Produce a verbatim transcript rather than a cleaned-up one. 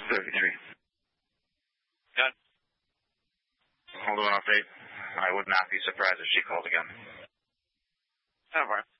thirty-three. Done. Hold on, update. I would not be surprised if she called again. All right.